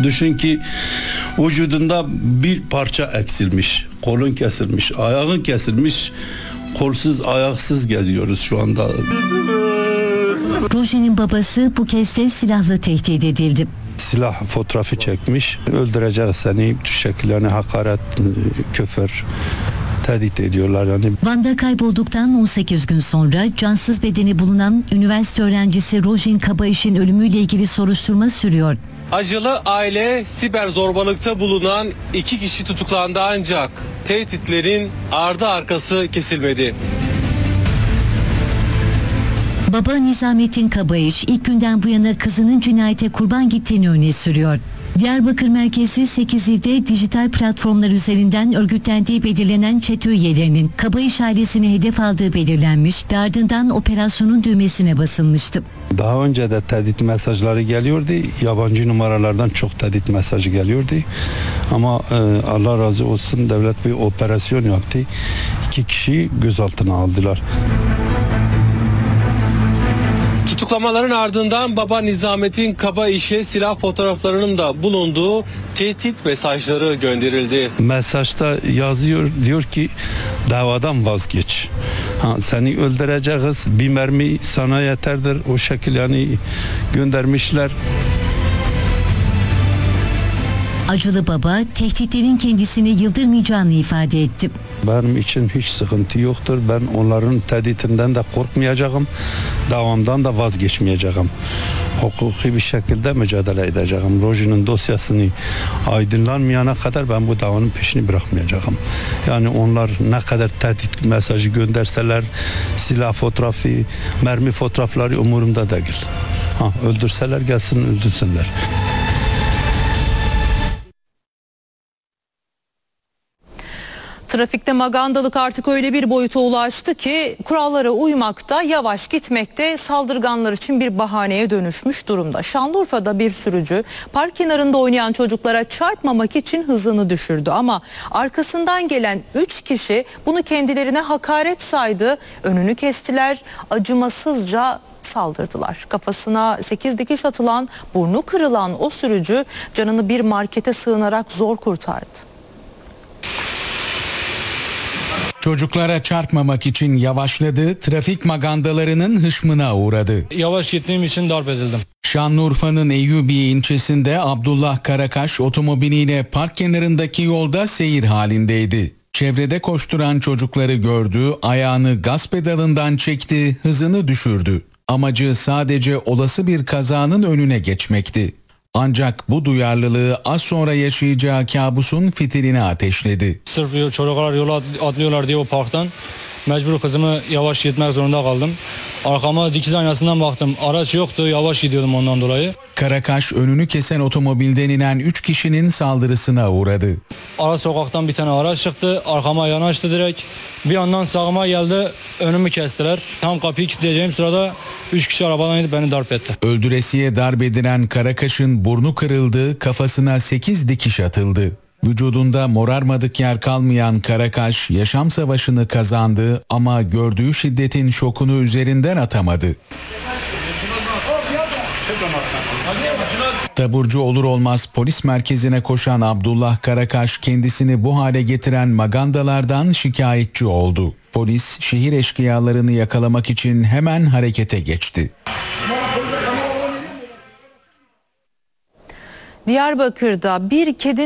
Düşün ki vücudunda bir parça eksilmiş. Kolun kesilmiş, ayağın kesilmiş. Kolsuz, ayaksız geziyoruz şu anda. Roji'nin babası bu kez de silahla tehdit edildi. Silah fotoğrafı çekmiş. Öldürecek seni, şekillerini hakaret, küfür, tehdit ediyorlar yani. Van'da kaybolduktan 18 gün sonra cansız bedeni bulunan üniversite öğrencisi Rojin Kabayiş'in ölümüyle ilgili soruşturma sürüyor. Acılı aile siber zorbalıkta bulunan 2 kişi tutuklandı ancak tehditlerin ardı arkası kesilmedi. Baba Nizamettin Kabayış ilk günden bu yana kızının cinayete kurban gittiğini öne sürüyor. Diyarbakır merkezi 8 ilde dijital platformlar üzerinden örgütlendiği belirlenen çete üyelerinin Kabayış ailesini hedef aldığı belirlenmiş ve ardından operasyonun düğmesine basılmıştı. Daha önce de tehdit mesajları geliyordu. Yabancı numaralardan çok tehdit mesajı geliyordu. Ama Allah razı olsun devlet bir operasyon yaptı. 2 kişi gözaltına aldılar. Tutuklamaların ardından baba Nizamettin Kabayiş'e silah fotoğraflarının da bulunduğu tehdit mesajları gönderildi. Mesajda yazıyor, diyor ki davadan vazgeç. Seni öldüreceğiz, bir mermi sana yeterdir. O şekilde yani göndermişler. Acılı baba tehditlerin kendisini yıldırmayacağını ifade etti. Benim için hiç sıkıntı yoktur. Ben onların tehditinden de korkmayacağım. Davamdan da vazgeçmeyeceğim. Hukuki bir şekilde mücadele edeceğim. Roji'nin dosyasını aydınlanmayana kadar ben bu davanın peşini bırakmayacağım. Yani onlar ne kadar tehdit mesajı gönderseler, silah fotoğrafı, mermi fotoğrafları umurumda değil. Öldürseler gelsin öldürsünler. Trafikte magandalık artık öyle bir boyuta ulaştı ki kurallara uymakta, yavaş gitmekte saldırganlar için bir bahaneye dönüşmüş durumda. Şanlıurfa'da bir sürücü park kenarında oynayan çocuklara çarpmamak için hızını düşürdü ama arkasından gelen 3 kişi bunu kendilerine hakaret saydı, önünü kestiler, acımasızca saldırdılar. Kafasına 8 dikiş atılan, burnu kırılan o sürücü canını bir markete sığınarak zor kurtardı. Çocuklara çarpmamak için yavaşladı, trafik magandalarının hışmına uğradı. Yavaş gittiğim için darp edildim. Şanlıurfa'nın Eyyubiye ilçesinde Abdullah Karakaş otomobiliyle park kenarındaki yolda seyir halindeydi. Çevrede koşturan çocukları gördü, ayağını gaz pedalından çekti, hızını düşürdü. Amacı sadece olası bir kazanın önüne geçmekti. Ancak bu duyarlılığı az sonra yaşayacağı kabusun fitilini ateşledi. Sırf çocuklar yola atlıyorlar diye o parktan mecbur kızımı yavaş gitmek zorunda kaldım. Arkama dikiz aynasından baktım. Araç yoktu, yavaş gidiyordum ondan dolayı. Karakaş önünü kesen otomobilden inen 3 kişinin saldırısına uğradı. Ara sokaktan bir tane araç çıktı, arkama yanaştı direkt. Bir yandan sağıma geldi, önümü kestiler. Tam kapıyı kilitleyeceğim sırada 3 kişi arabadan inip beni darp etti. Öldüresiye darp edilen Karakaş'ın burnu kırıldı, kafasına 8 dikiş atıldı. Vücudunda morarmadık yer kalmayan Karakaş yaşam savaşını kazandı ama gördüğü şiddetin şokunu üzerinden atamadı. Taburcu olur olmaz polis merkezine koşan Abdullah Karakaş kendisini bu hale getiren magandalardan şikayetçi oldu. Polis şehir eşkıyalarını yakalamak için hemen harekete geçti. Diyarbakır'da bir kedi